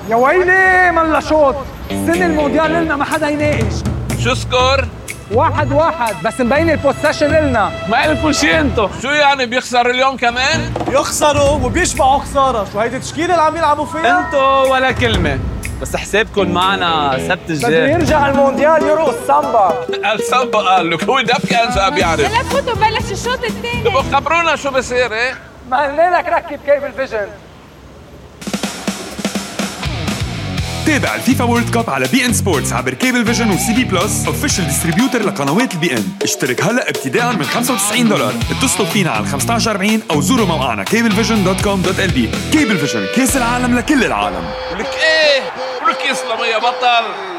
يا ويلي من لشوط. السنة المونديال لنا ما حدا يناقش. شو سكور؟ 1-1 بس مبين البوسيشن لنا. ما إلكوا شي انتو. شو يعني بيخسر اليوم كمان؟ يخسروا وبيشبعوا خسارة. شو هيدي التشكيلة اللي عم يلعبوا فيها؟ انتو ولا كلمة، بس حسابكم معنا سبت الجاي. بده يرجع المونديال يرقص سامبا. السامبا قال لك هو دبكة أنسى بيعرف. لا فوتوا بلش الشوط الثاني. تبقوا خبرونا شو بصير ايه؟ ما قلنا لك ركب كيبل فيجن. تابع الفيفا وورلد كاب على بي ان سبورتس عبر كيبل فيجن وسي بي بلس اوفيشال ديستريبيوتر لقنوات البي ان. اشترك هلا ابتداء من $95. اتصلوا فينا على 1540 او زوروا موقعنا cablevision.com.lb. كيبل فيجن، كاس العالم لكل العالم. ولك ايه؟ ولك يسلم يا بطل.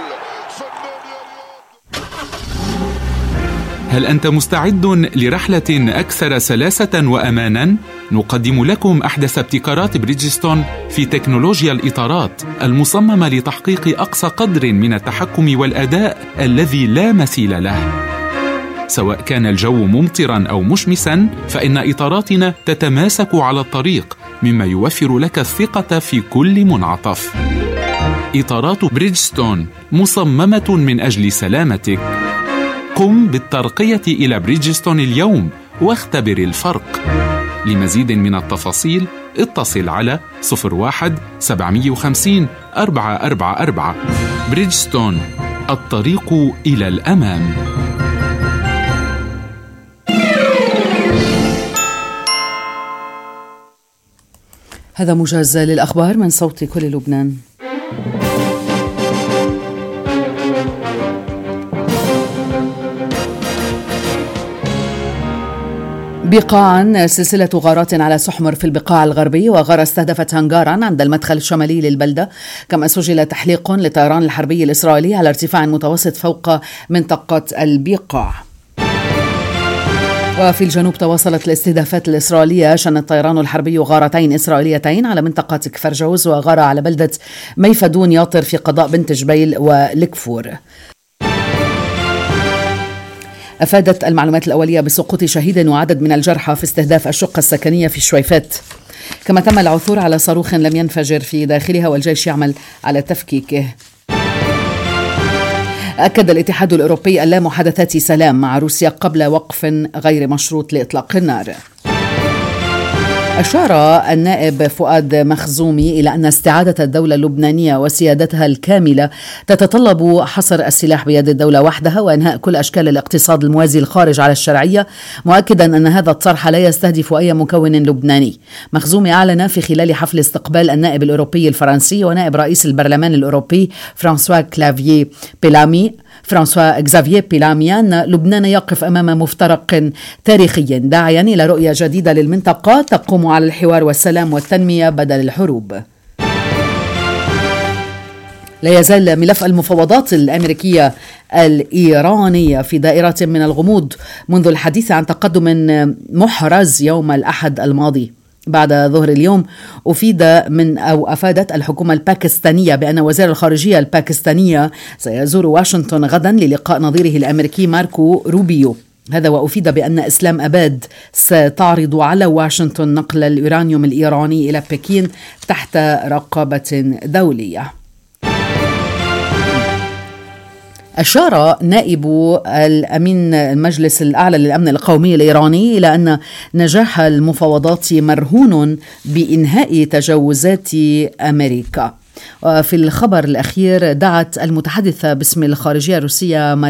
هل أنت مستعد لرحلة أكثر سلاسة وأماناً؟ نقدم لكم أحدث ابتكارات بريدجستون في تكنولوجيا الإطارات المصممة لتحقيق أقصى قدر من التحكم والأداء الذي لا مثيل له. سواء كان الجو ممطراً أو مشمساً، فإن إطاراتنا تتماسك على الطريق، مما يوفر لك الثقة في كل منعطف. إطارات بريدجستون مصممة من أجل سلامتك. قم بالترقية إلى بريدجستون اليوم واختبر الفرق. لمزيد من التفاصيل اتصل على 01-750-444. بريدجستون، الطريق إلى الأمام. هذا موجز للأخبار من صوت كل لبنان. بقاعا سلسلة غارات على سحمر في البقاع الغربي، وغارة استهدفت هنغارا عند المدخل الشمالي للبلدة. كما سجل تحليق للطيران الحربي الإسرائيلي على ارتفاع متوسط فوق منطقة البقاع. وفي الجنوب تواصلت الاستهدافات الإسرائيلية. شن الطيران الحربي غارتين إسرائيليتين على منطقة كفر جوز، وغارة على بلدة ميفدون ياطر في قضاء بنت جبيل والكفور. أفادت المعلومات الأولية بسقوط شهيد وعدد من الجرحى في استهداف الشقة السكنية في الشويفات. كما تم العثور على صاروخ لم ينفجر في داخلها، والجيش يعمل على تفكيكه. أكد الاتحاد الأوروبي أن لا محادثات سلام مع روسيا قبل وقف غير مشروط لإطلاق النار. أشار النائب فؤاد مخزومي إلى أن استعادة الدولة اللبنانية وسيادتها الكاملة تتطلب حصر السلاح بيد الدولة وحدها وإنهاء كل أشكال الاقتصاد الموازي الخارج على الشرعية، مؤكدا أن هذا الطرح لا يستهدف أي مكون لبناني. مخزومي أعلن في خلال حفل استقبال النائب الأوروبي الفرنسي ونائب رئيس البرلمان الأوروبي فرانسوا إكزافييه بيلامي أن لبنان يقف أمام مفترق تاريخي، داعيا إلى رؤية جديدة للمنطقة تقوم على الحوار والسلام والتنمية بدل الحروب. لا يزال ملف المفاوضات الأمريكية الإيرانية في دائرة من الغموض منذ الحديث عن تقدم محرز يوم الأحد الماضي. بعد ظهر اليوم أفادت الحكومة الباكستانية بأن وزير الخارجية الباكستانية سيزور واشنطن غدا للقاء نظيره الأمريكي ماركو روبيو. هذا وأفيد بأن إسلام أباد ستعرض على واشنطن نقل اليورانيوم الإيراني إلى بكين تحت رقابة دولية. أشار نائب الأمين المجلس الأعلى للأمن القومي الإيراني إلى أن نجاح المفاوضات مرهون بإنهاء تجاوزات أمريكا. وفي الخبر الأخير دعت المتحدثة باسم الخارجية الروسية